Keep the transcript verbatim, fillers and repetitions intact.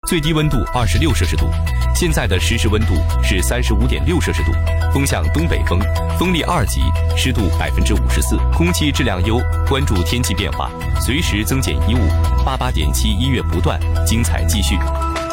最低温度二十六摄氏度。现在的实时温度是三十五点六摄氏度，风向东北风，风力二级，湿度百分之五十四，空气质量优。关注天气变化，随时增减衣物。八八点七，音乐不断，精彩继续。